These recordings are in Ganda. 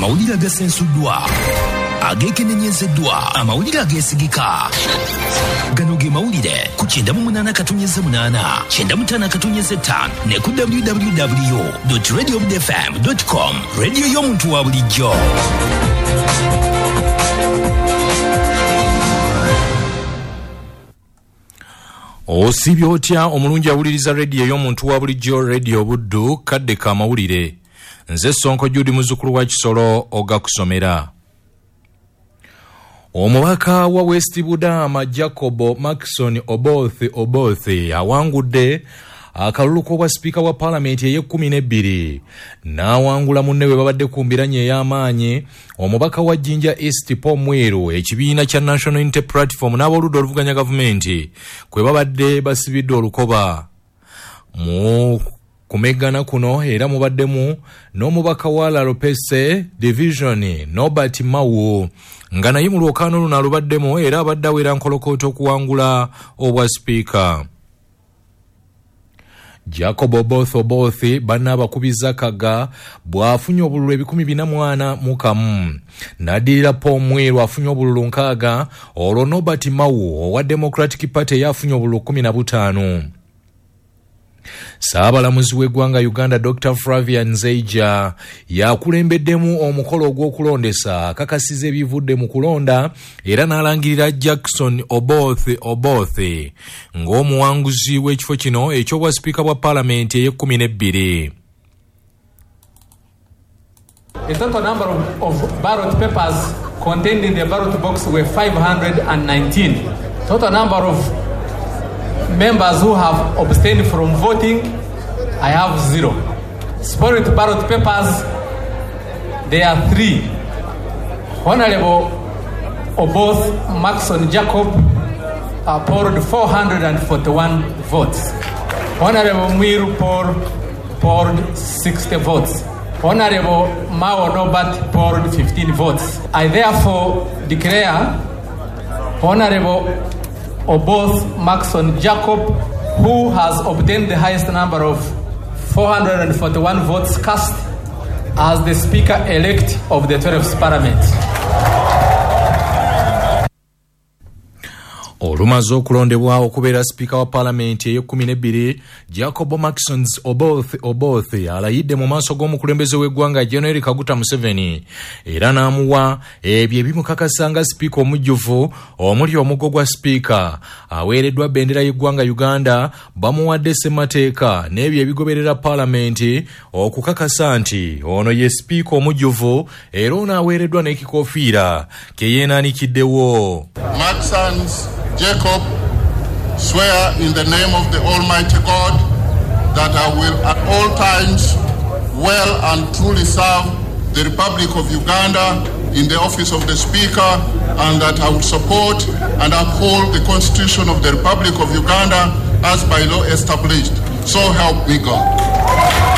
amawulire agasensuddwa, agekenenyezeddwa, amawulire ageesigika. Gano ge mawulire ku 98.8, 95.5 ne ku www.radiobudfm.com. Radio y'omuntu wa bulijjo. Osibye otya omulungi awuliriza radio y'omuntu wa bulijjo, Radio Buddu, kadde ka mawulire. Nze Sonko Judy muzzukulu wa Kisolo ogakusomera. Omubaka wa West Budama Jacobo Maxon Oboth awangudde akalulu k'obwa speaker wa parliament eye-12 n'awangula munne we babadde ku mbiranye ey'amaanyi omubaka wa Jinja East Paul Mweru ekibiina kya National Unity Platform n'aboludda oluvuganya gavumenti kwe babadde basibidde olukoba mu kumegana kuno era mubaddemu n'omubaka wa Lalopese Division Norbert Mawu nga naye mu lwokaano luno alubaddemu era abadde awera nkolokooto okuwangula obwa speaker. Jacob Oboth banna abakubiza kaga bw'afunye obululu 441 n'addirira Paul Mweru afunye obululu 6 olwo Norbert Mawu owa Democratic Party yafunye obululu 15. Saabalamuzi w'eggwanga Uganda Dr. Flavian Nzeija yakulembeddemu omukolo ogw'okulondesa akakasiza ebivudde mu kulonda era n'alangirira Jackson Oboth ng'omuwanguzi w'ekifo kino eky'obwa speaker bwa parliament eye-12. The total number of ballot papers contained in the ballot box were 519. Total number of members who have abstained from voting, I have 0. Spoiled ballot papers, there are 3. Honorable Oboth Maxon Jacob polled 441 votes. Honorable Mwiru polled 60 votes. Honorable Mao Norbert polled 15 votes. I therefore declare Honorable Oboth Maxon Jacob, who has obtained the highest number of 441 votes cast, as the Speaker-elect of the 12th Parliament. Olumaze okulondebwa okubeera speaker wa parliament eye-12 Jacob Maxon Oboth alayidde mu maaso g'omukulembeze w'eggwanga General Kaguta Museveni era n'amuwa ebyo ebimukakasa nga speaker omujjuvu omuli omugo gwa speaker aweereddwa bendera y'eggwanga Uganda bamuwadde ssemateeka n'ebyo ebigoberera parliament okukakasa nti ono ye speaker omujjuvu era ono aweereddwa n'ekikoofiira ke yeenaanikiddewo. Jacob, swear in the name of the Almighty God that I will at all times well and truly serve the Republic of Uganda in the office of the Speaker, and that I will support and uphold the Constitution of the Republic of Uganda as by law established. So help me God.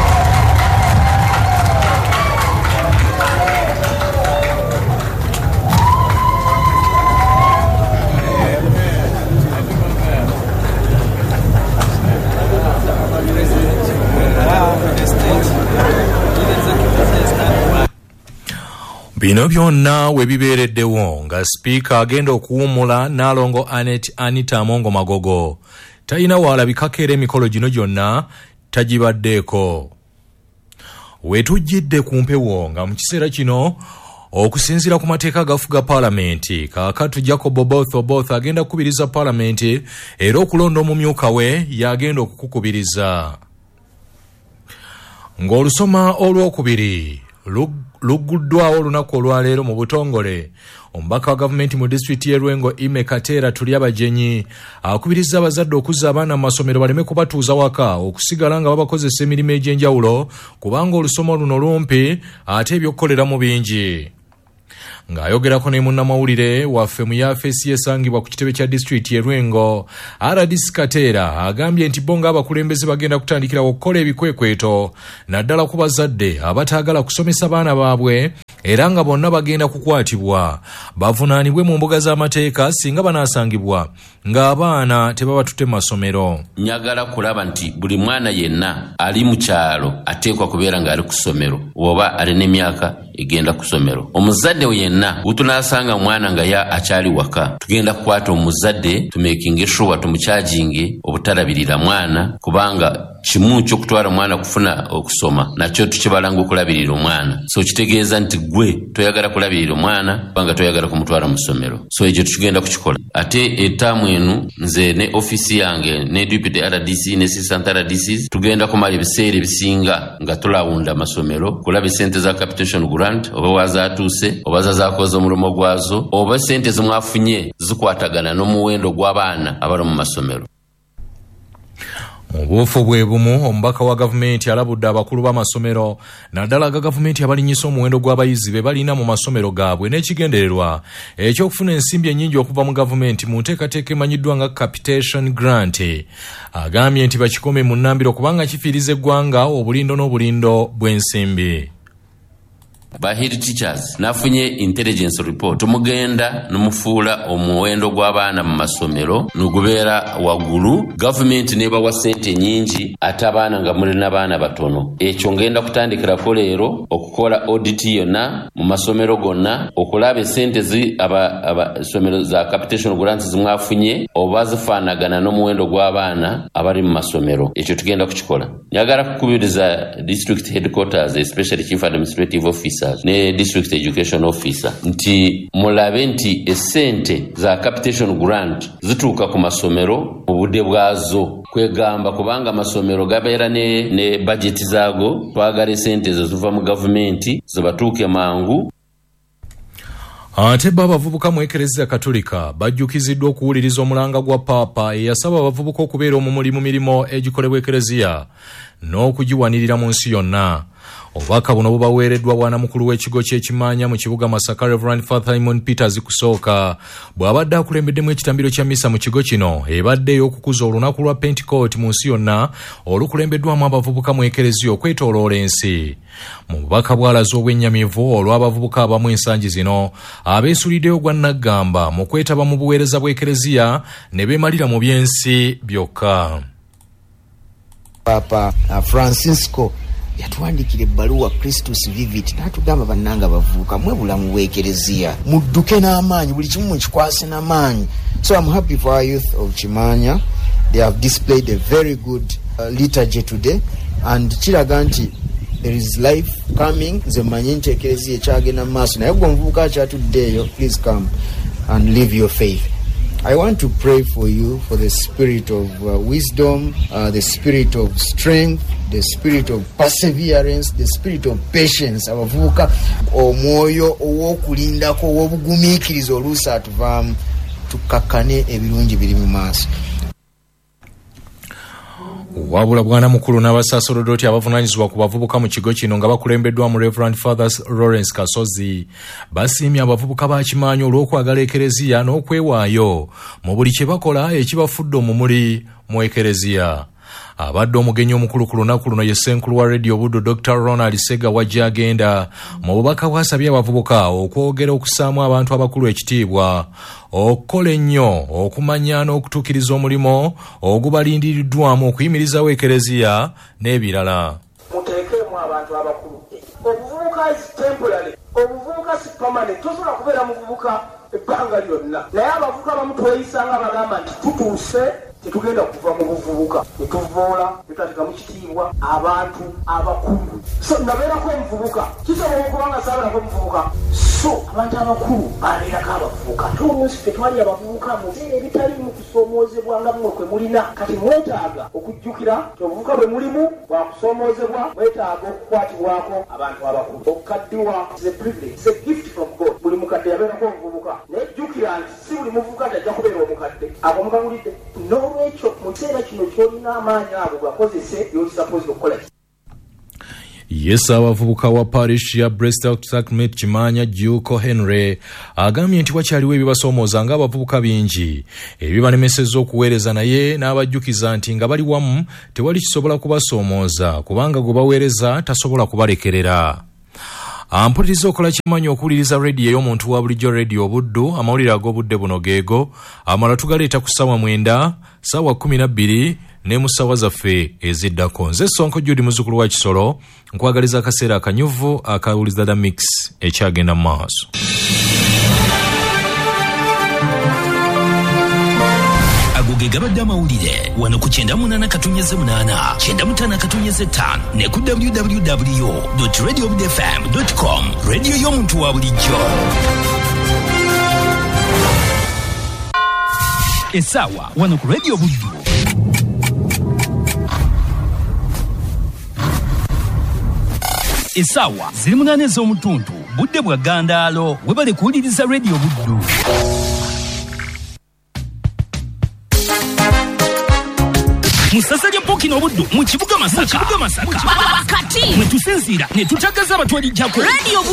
Bino byonna we bibeereddewo nga speaker agenda okuwummula Nalongo Anita Amongo Magogo talina waalabikako era emikolo gino gyonna tagibaddeeko. Wetujjidde ku mpewo nga mu kiseera kino okusinziira ku mateeka agafuga parliament kaakati Jacob Oboth agenda kukubiriza parliament era okulonda omumyuka we yagenda okukukubiriza. Ng'olusoma olwokubiri luguddwawo olunaku olwaleero mu butongole omubaka wa gavumenti mu disitulikiti y'e Ime Kateera tuli abajenyi akubiriza abazadde okuzza abaana mu masomero baleme kubatuuza waka okusigala nga babakozesa emirimu egy'enjawulo kubanga olusoma luno lumpi ate ebyokukoleramu bingi. ng'ayogerako ne munnamawulire waffe mu yafeesi yesangibwa ku kitebe kya disitulikiti y'e Lwengo, Aradis Kateera agambye nti bo ng'abakulembeze bagenda kutandikira okukola ebikwekweto naddala ku bazadde abataagala kusomesa baana baabwe era nga bonna bagenda kukwatibwa bavunaanibwe mu mbuga z'amateeka singa banaasangibwa ng'abaana tebabatutte mu masomero. Njagala kulaba nti buli mwana yenna ali mu kyalo ateekwa kubeera ng'ali ku ssomero oba alina emyaka egenda ku ssomero. Omuzadde yenna butunaasanga mwana nga akyali waka, tugenda kukwata omuzadde tumekinge sure tumukyajinge obutalabirira mwana, kubanga kimu ky'okutwala mwana kufuna okusoma nakyo tukibalanga okulabirira omwana. So kitegeeza nti gwe toyagala kulabirira omwana kubanga toyagala kumutwala mu ssomero. So ekyo tukigenda kukikola. Ate etaamu enu nze ne ofisi yange ne deputy RDC ne assistant RDCs tugenda kumala ebiseera ebisinga nga tulawunda amasomero kulaba sente za capitation grant oba wazaatuuse oba zaakoze omulimu gwazo oba sente zimwafunye zikwatagana n'omuwendo gw'abaana abali mu masomero. Mu buufu bwe bumu omubaka wa gavumenti alabudde abakulu b'amasomero naddala ga gavumenti abalinyisa omuwendo gw'abayizi be balina mu masomero gaabwe n'ekigendererwa eky'okufuna ensimbi ennyingi okuva mu gavumenti mu nteekateeka emanyiddwa nga capitation grant. Agambye nti bakikome mu nnambiro kubanga kifiiriza eggwanga obulindo n'obulindo bw'ensimbi. Ba head teachers nafunye intelligence report tumugenda numufuula omuwendo gw'abaana mu masomero nugubeera waggulu, government neba wa sente nyingi ate abaana nga mulina baana batono. Ekyo ngenda kutandikirako leero okukola audit yonna mu masomero gonna okulaba sente somero za capitation grants zimwafunye oba zifaanagana n'omuwendo gw'abaana abali mu masomero. Ekyo tugenda kukikola. Njagala kukubiriza district headquarters especially chief administrative officer ne district education officer nti mulabe nti esente za capitation grant zituuka ku masomero mu budde bwazo, kwegamba kubanga amasomero gabeera ne budget zaago, twagala sente ziva mu gavumenti zibatuuke mangu. Ate abavubuka mu Eklezia Katolika bajjukiziddwa okuwuliriza omulanga gwa Paapa eyasaba abavubuka okubeera omumuli mu mirimo egikolebwa Eklezia n'okugiwanirira mu nsi yonna. Obubaka buno bubaweereddwa bwanamukulu w'ekigo ky'Ekimanya mu kibuga Masaka Reverend Father Simon Peters kusooka bw'abadde akulembeddemu ekitambiro kya misa mu kigo kino ebadde ey'okukuza olunaku lwa Pentecost mu nsi yonna olukulembeddwamu abavubuka mu Eklezia okwetooloola ensi. Mu bubaka bw'alaze obwennyamivu olw'abavubuka abamu ensangi zino abeesuliddeyo gwa Naggamba mu kwetaba mu buweereza bw'Eklezia ne beemalira mu by'ensi byokka. Papa Francisco yatuwandikira ebbaluwa Christus Vivit n'atugamba bannanga bavubuka mwe bulamu bw'Eklezia mudduke n'amaanyi buli kimu mukikwase n'amaanyi. So I'm happy for our youth of Kimanya. They have displayed a very good liturgy today and kiraga nti there is life coming. Nze mmanyi nti Eklezia ekyagenda mu maaso naye gwe omuvubuka akyatuddeeyo, please come and live your faith. I want to pray for you for the spirit of wisdom, the spirit of strength, the spirit of perseverance, the spirit of patience. Abavubuka omwoyo ow'okulindako ow'obugumiikiriza oluusi atuvaamu tukakkane ebirungi biri mu maaso. Wabula bwana mukulu n'abasaserdoti abavunaanyizibwa ku bavubuka mu kigo kino nga bakulembeddwa mu Reverend Father Lawrence Kasozi basiimye abavubuka ba Kimanya olw'okwagala Eklezia n'okwewaayo mu buli kye bakola ekibafudde omumuli mu Eklezia. Abadde omugenyi omukulu ku lunaku luno ye Ssenkulu wa Radio Buddo Dr. Ronald Sega wajja agenda mu bubaka bwasabye abavubuka okwogera okusaamu abantu abakulu ekitiibwa okukola ennyo okumanya n'okutuukiriza omulimo ogubalindiriddwamu okuyimirizawo Eklezia n'ebirala. Muteekemu abantu abakulu. Obuvubuka is temporary, obuvubuka si permanent. Tosobola kubeera muvubuka ebbanga lyonna. Naye abavubuka abamu tweyisanga bagamba nti tutuuse tetugenda kuva mu buvubuka netuvoola netwatekamu kitiibwa abantu abakulu. So nabeerako omuvubuka kisobola okubanga saaberako omuvubuka so abantu abakulu babeerako abavubuka. Olwonsi ffe twali abavubuka mu biseera ebitalimu kusoomoozebwa nga mmwe kwe mulina kati mwetaaga okujjukira obuvubuka bwe mulimu bwa kusoomoozebwa, mwetaaga okukwatibwako abantu abakulu. Okukaddiwa is a privilege, it's a gift from God. Buli mukadde yabeerako omuvubuka naye jjukira nti si buli muvubuka tajja kubeera omukadde. Ako mukawulidde n'olwekyo mu kiseera kino ky'olina amaanyi ago gakozese by'olisapozi okukola. Yes, abavubuka wa parish ya Bristol Sacrament Kimanya Juko Henry agambye nti wakyaliwo ebibasomooza ng'abavubuka bingi ebibalemesezza okuweereza naye n'abajjukiza nti nga bali wamu tewali kisobola kubasoomooza kubanga gwe baweereza tasobola kubalekerera. Ampuliriza okola kimanyi okuwuliriza radio ey'omuntu wa bulijjo radio Buddu amawulire ag'obudde buno geego amala tugaleeta ku ssaawa 9 ssaawa 12 ne mu ssaawa zaffe eziddako. Nze Sonko Judy muzzukulu wa Kisolo nkwagaliza akaseera akanyuvu akawuliza da mix ekyagenda mu maaso. Agoge gabadde amawulire wano ku 98.8 95 ne ku www.radiobudfm.com radio y'omuntu wa bulijjo. Essaawa wano ku radio Buddu. Essaawa ziri 8 ez'omutuntu budde bwa Gandaalo webale kuwuliriza radio Buddu. Musasa lya Pokino Buddu mu kibuga Masaka. Kati mwe tusinzira ne tutagaza abatwalijjako radio